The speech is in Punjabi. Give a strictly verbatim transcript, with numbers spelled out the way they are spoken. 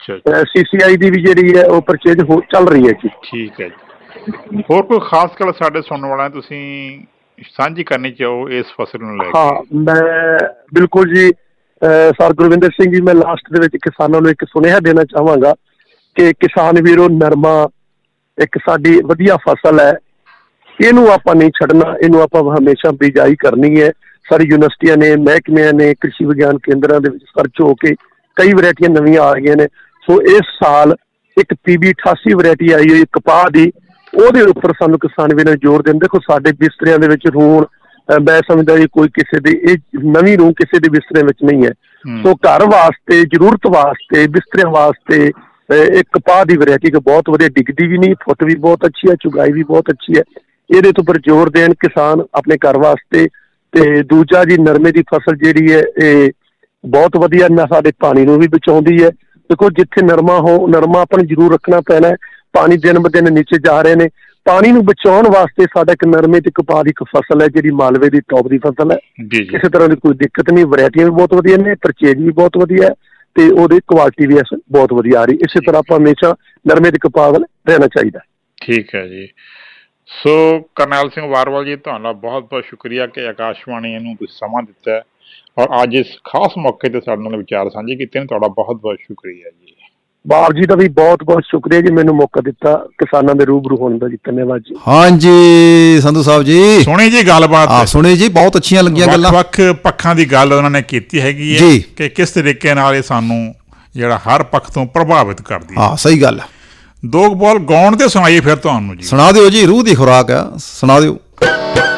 ਸੀਸੀਆਈ ਦੀ ਵੀ ਜਿਹੜੀ ਹੈ ਉਹ ਪਰਚੇਜ ਹੋ ਚੱਲ ਰਹੀ ਹੈ ਜੀ। ਠੀਕ ਹੈ ਜੀ। ਹੋਰ ਕੋਈ ਖਾਸ ਗੱਲ ਸਾਡੇ ਸੁਣਨ ਵਾਲਿਆਂ ਤੁਸੀਂ ਸਾਂਝੀ ਕਰਨੀ ਚਾਹੋ ਇਸ ਫਸਲ ਨੂੰ ਲੈ ਕੇ? ਹਾਂ, ਮੈਂ ਬਿਲਕੁਲ ਜੀ। ਸਰ ਗੁਰਵਿੰਦਰ ਸਿੰਘ ਜੀ, ਮੈਂ ਲਾਸਟ ਦੇ ਵਿੱਚ ਕਿਸਾਨਾਂ ਨੂੰ ਇੱਕ ਸੁਨੇਹਾ ਦੇਣਾ ਚਾਹਾਂਗਾ ਕਿ ਕਿਸਾਨ ਵੀਰੋ, ਨਰਮਾ ਇੱਕ ਸਾਡੀ ਵਧੀਆ ਫਸਲ ਹੈ, ਇਹਨੂੰ ਆਪਾਂ ਨਹੀਂ ਛੱਡਣਾ, ਇਹਨੂੰ ਆਪਾਂ ਹਮੇਸ਼ਾ ਬਿਜਾਈ ਕਰਨੀ ਹੈ। ਸਾਰੀ ਯੂਨੀਵਰਸਿਟੀਆਂ ਨੇ, ਮਹਿਕਮਿਆਂ ਨੇ, ਕ੍ਰਿਸ਼ੀ ਵਿਗਿਆਨ ਕੇਂਦਰਾਂ ਦੇ ਵਿੱਚ ਸਰਚ ਹੋ ਕੇ ਕਈ ਵਰਾਇਟੀਆਂ ਨਵੀਆਂ ਆ ਗਈਆਂ ਨੇ। ਸੋ ਇਸ ਸਾਲ ਇੱਕ ਪੀ ਬੀ ਅਠਾਸੀ ਵਰਾਇਟੀ ਆਈ ਹੋਈ ਕਪਾਹ ਦੀ, ਉਹਦੇ ਉੱਪਰ ਸਾਨੂੰ ਕਿਸਾਨ ਵੀਰਾਂ ਨੂੰ ਜ਼ੋਰ ਦੇਣ। ਦੇਖੋ ਸਾਡੇ ਬਿਸਤਰਿਆਂ ਦੇ ਵਿੱਚ ਰੂਣ, ਮੈਂ ਸਮਝਦਾ ਜੀ ਕੋਈ ਕਿਸੇ ਦੇ ਇਹ ਨਵੀਂ ਰੂਹ ਕਿਸੇ ਦੇ ਬਿਸਤਰਿਆਂ ਵਿੱਚ ਨਹੀਂ ਹੈ। ਸੋ ਘਰ ਵਾਸਤੇ, ਜ਼ਰੂਰਤ ਵਾਸਤੇ, ਬਿਸਤਰਿਆਂ ਵਾਸਤੇ ਇਹ ਕਪਾਹ ਦੀ ਵਰਾਇਟੀ ਬਹੁਤ ਵਧੀਆ, ਡਿੱਗਦੀ ਵੀ ਨਹੀਂ, ਫੁੱਟ ਵੀ ਬਹੁਤ ਅੱਛੀ ਹੈ, ਚੁਗਾਈ ਵੀ ਬਹੁਤ ਅੱਛੀ ਹੈ। ਇਹਦੇ ਤੋਂ ਉੱਪਰ ਜ਼ੋਰ ਦੇਣ ਕਿਸਾਨ ਆਪਣੇ ਘਰ ਵਾਸਤੇ। ਤੇ ਦੂਜਾ ਜੀ, ਨਰਮੇ ਦੀ ਫਸਲ ਜਿਹੜੀ ਹੈ ਇਹ ਬਹੁਤ ਵਧੀਆ ਨਾ, ਸਾਡੇ ਪਾਣੀ ਨੂੰ ਵੀ ਬਚਾਉਂਦੀ ਹੈ। ਦੇਖੋ ਜਿੱਥੇ ਨਰਮਾ ਹੋ, ਨਰਮਾ ਆਪਾਂ ਨੂੰ ਜ਼ਰੂਰ ਰੱਖਣਾ ਪੈਣਾ ਹੈ। ਪਾਣੀ ਦਿਨ ਬ ਦਿਨ ਨੀਚੇ ਜਾ ਰਹੇ ਨੇ, ਪਾਣੀ ਨੂੰ ਬਚਾਉਣ ਵਾਸਤੇ ਸਾਡਾ ਇੱਕ ਨਰਮੇ ਤੇ ਕਪਾਹ ਦੀ ਇੱਕ ਫਸਲ ਹੈ ਜਿਹੜੀ ਮਾਲਵੇ ਦੀ ਟੌਪ ਦੀ ਫਸਲ ਹੈ। ਕਿਸੇ ਤਰ੍ਹਾਂ ਦੀ ਕੋਈ ਦਿੱਕਤ ਨਹੀਂ, ਵਰਾਇਟੀਆਂ ਵੀ ਬਹੁਤ ਵਧੀਆ ਨੇ, ਪਰਚੇਜ ਵੀ ਬਹੁਤ ਵਧੀਆ ਹੈ ਤੇ ਉਹਦੀ ਕੁਆਲਿਟੀ ਵੀ ਬਹੁਤ ਵਧੀਆ ਆ ਰਹੀ। ਇਸੇ ਤਰ੍ਹਾਂ ਆਪਾਂ ਹਮੇਸ਼ਾ ਨਰਮੇ ਤੇ ਕਪਾਹ ਵੱਲ ਰਹਿਣਾ ਚਾਹੀਦਾ। ਠੀਕ ਹੈ ਜੀ। ਸੋ ਕਰਨੈਲ ਸਿੰਘ ਵਾਰਵਾਲ ਜੀ, ਤੁਹਾਡਾ ਬਹੁਤ ਬਹੁਤ ਸ਼ੁਕਰੀਆ ਕਿ ਆਕਾਸ਼ਵਾਣੀ ਨੂੰ ਤੁਸੀਂ ਸਮਾਂ ਦਿੱਤਾ ਔਰ ਅੱਜ ਇਸ ਖਾਸ ਮੌਕੇ 'ਤੇ ਸਾਡੇ ਨਾਲ ਵਿਚਾਰ ਸਾਂਝੇ ਕੀਤੇ ਨੇ। ਤੁਹਾਡਾ ਬਹੁਤ ਬਹੁਤ ਸ਼ੁਕਰੀਆ ਜੀ। ਬਾਬ ਜੀ ਦਾ ਵੀ ਬਹੁਤ ਬਹੁਤ ਸ਼ੁਕਰੀਆ ਜੀ, ਮੈਨੂੰ ਮੌਕਾ ਦਿੱਤਾ ਕਿਸਾਨਾਂ ਦੇ ਰੂਬਰੂ ਹੋਣ ਦਾ ਜੀ। ਧੰਨਵਾਦ ਜੀ। ਹਾਂਜੀ ਸੰਧੂ ਸਾਹਿਬ ਜੀ, ਸੁਣੀ ਜੀ ਗੱਲਬਾਤ, ਸੁਣੀ ਜੀ, ਬਹੁਤ ਅੱਛੀਆਂ ਲੱਗੀਆਂ ਗੱਲਾਂ। ਵੱਖ ਪੱਖਾਂ ਦੀ ਗੱਲ ਉਹਨਾਂ ਨੇ ਕੀਤੀ ਹੈਗੀ ਹੈ ਕਿ ਕਿਸ ਤਰੀਕੇ ਨਾਲ ਇਹ ਸਾਨੂੰ ਜਿਹੜਾ ਹਰ ਪੱਖ ਤੋਂ ਪ੍ਰਭਾਵਿਤ ਕਰਦੀ ਹੈ। ਹਾਂ, ਸਹੀ ਗੱਲ ਹੈ। ਦੋ ਬੋਲ ਗਾਉਣ ਤੇ ਸੁਣਾਈਏ ਫਿਰ ਤੁਹਾਨੂੰ ਜੀ। ਸੁਣਾ ਦਿਓ ਜੀ, ਰੂਹ ਦੀ ਖੁਰਾਕ ਆ, ਸੁਣਾ ਦਿਓ।